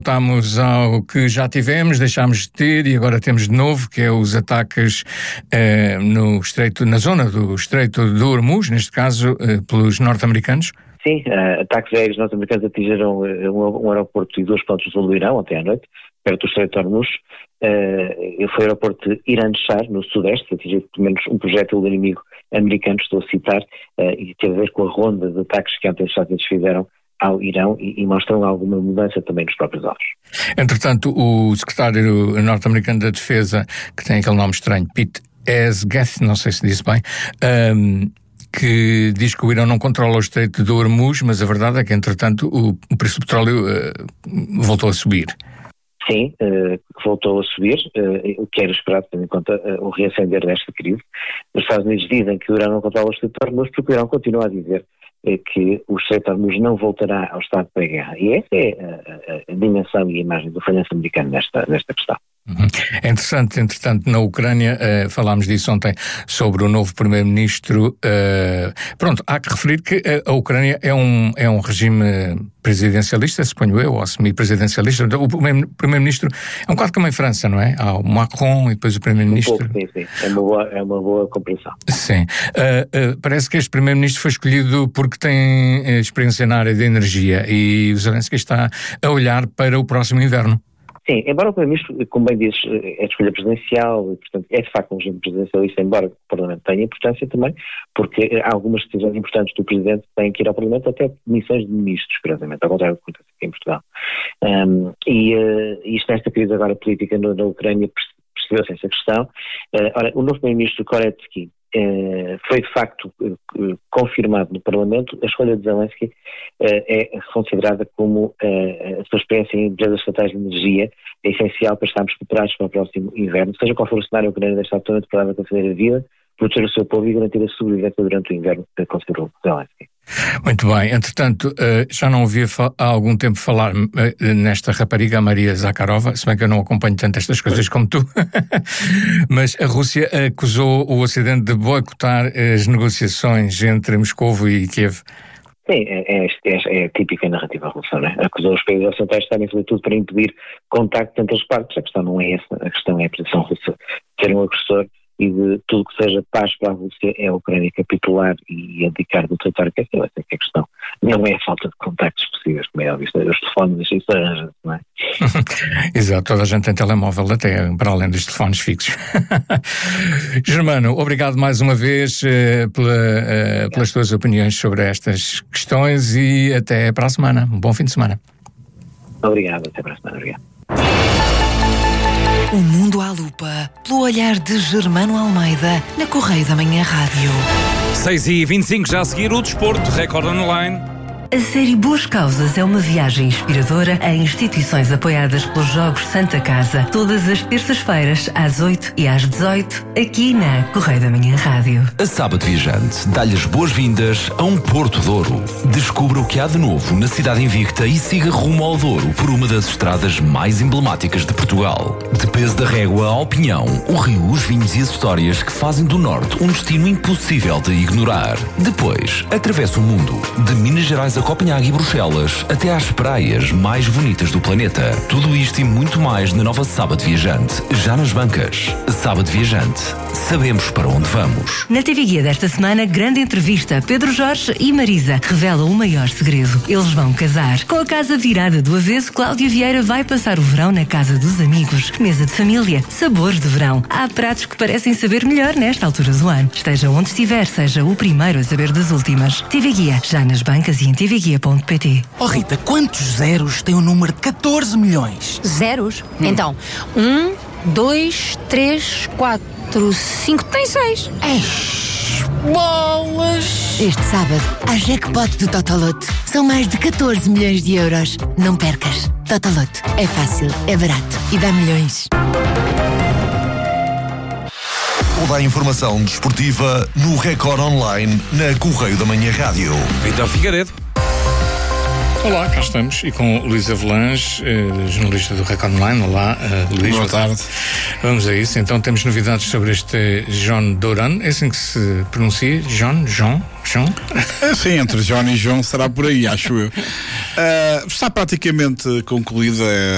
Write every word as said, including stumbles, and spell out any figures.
Voltamos ao que já tivemos, deixámos de ter e agora temos de novo, que é os ataques eh, no estreito, na zona do Estreito de Hormuz, neste caso eh, pelos norte-americanos. Sim, uh, ataques aéreos norte-americanos atingiram uh, um, um aeroporto e duas pontos do sul do Irão ontem à noite, perto do Estreito de Hormuz. Uh, foi o aeroporto de Iran-Shar, no sudeste, atingiu pelo menos um projétil do inimigo americano, estou a citar, uh, e teve a ver com a ronda de ataques que ontem os Estados Unidos fizeram ao Irão e, e mostram alguma mudança também nos próprios alvos. Entretanto, o secretário norte-americano da Defesa, que tem aquele nome estranho, Pete Hegseth, não sei se disse bem, um, que diz que o Irão não controla o Estreito de Hormuz, mas a verdade é que, entretanto, o, o preço do petróleo uh, voltou a subir. Sim, uh, voltou a subir, uh, o que era esperado, tendo em conta uh, o reacender desta crise. Os Estados Unidos dizem que o Irão não controla o Estreito de Hormuz, porque o Irão continua a dizer que o Estreito de Hormuz não voltará ao estado de pré-guerra. E essa é a, a, a dimensão e a imagem do falhanço americano nesta, nesta questão. Uhum. É interessante, entretanto, na Ucrânia, uh, falámos disso ontem, sobre o novo primeiro-ministro. Uh, pronto, há que referir que a, a Ucrânia é um, é um regime presidencialista, suponho eu, ou semi-presidencialista. O primeiro-ministro é um quadro como em França, não é? Há o Macron e depois o primeiro-ministro. Um pouco, sim, sim. É uma boa, é uma boa compreensão. Sim. Uh, uh, parece que este primeiro-ministro foi escolhido porque tem uh, experiência na área da energia e o Zelensky está a olhar para o próximo inverno. Sim, embora o Primeiro-Ministro, como bem dizes, é de escolha presidencial, e, portanto, é de facto um regime presidencialista, embora o Parlamento tenha importância também, porque algumas decisões importantes do Presidente têm que ir ao Parlamento, até missões de ministros, curiosamente, ao contrário do que acontece aqui em Portugal. Um, e uh, isto nesta crise agora política no, na Ucrânia percebeu-se essa questão. Uh, ora, o novo Primeiro-Ministro Koretsky Uh, foi de facto uh, uh, confirmado no Parlamento. A escolha de Zelensky uh, é considerada como uh, a sua experiência em empresas estatais de energia é essencial para estarmos preparados para o próximo inverno. Seja qual for o cenário, a Ucrânia desta altura é preparada para defender a vida, proteger o seu povo e garantir a sobrevivência durante o inverno, que considerou Zelensky. Muito bem. Entretanto, já não ouvi há algum tempo falar nesta rapariga Maria Zakharova, se bem que eu não acompanho tanto estas coisas como tu, mas a Rússia acusou o Ocidente de boicotar as negociações entre Moscovo e Kiev. Sim, é, é, é, é típica narrativa russa, não é? Acusou os países ocidentais de estarem a fazer tudo para impedir contacto entre as partes. A questão não é essa, a questão é a posição russa de ser um agressor e de tudo que seja paz para a Rússia é a Ucrânia capitular e abdicar do território que é seu. Essa é que é a questão. Não é a falta de contactos possíveis, como é óbvio. Os telefones, isso arranja-se, não é? Exato, toda a gente tem telemóvel até para além dos telefones fixos. Germano, obrigado mais uma vez uh, pela, uh, pelas tuas opiniões sobre estas questões e até para a semana. Um bom fim de semana. Obrigado, até para a semana. Obrigado. O Mundo à Lupa, pelo olhar de Germano Almeida, na Correio da Manhã Rádio. seis e vinte e cinco, já a seguir o Desporto, Record Online. A série Boas Causas é uma viagem inspiradora a instituições apoiadas pelos Jogos Santa Casa, todas as terças-feiras, às oito e às dezoito, aqui na Correio da Manhã Rádio. A Sábado Viajante dá-lhe as boas-vindas a um Porto Douro. Descubra o que há de novo na cidade invicta e siga rumo ao Douro por uma das estradas mais emblemáticas de Portugal. De Peso da Régua ao Pinhão, o rio, os vinhos e as histórias que fazem do Norte um destino impossível de ignorar. Depois, atravessa o mundo, de Minas Gerais a Copenhague e Bruxelas, até às praias mais bonitas do planeta. Tudo isto e muito mais na nova Sábado Viajante, já nas bancas. Sábado Viajante. Sabemos para onde vamos. Na T V Guia desta semana, grande entrevista. Pedro Jorge e Marisa revelam o maior segredo. Eles vão casar. Com a casa virada do avesso, Cláudia Vieira vai passar o verão na casa dos amigos. Mesa de família, sabores de verão. Há pratos que parecem saber melhor nesta altura do ano. Esteja onde estiver, seja o primeiro a saber das últimas. T V Guia, já nas bancas e em t v guia ponto p t. Oh Rita, quantos zeros tem o número de catorze milhões? Zeros? Hum. Então, um, dois, três, quatro, cinco, tem seis. Eish, bolas! Este sábado, há jackpot do Totoloto. São mais de catorze milhões de euros. Não percas. Totoloto. É fácil, é barato e dá milhões. Toda a informação desportiva no Record Online, na Correio da Manhã Rádio. Vítor Figueiredo. Olá, cá estamos e com o Luís Avelange, eh, jornalista do Record Online. Olá, uh, Luís. Boa tarde. Vamos a isso. Então temos novidades sobre este John Doran. É assim que se pronuncia? John? John? John? Sim, entre John e João será por aí, acho eu. Uh, está praticamente concluída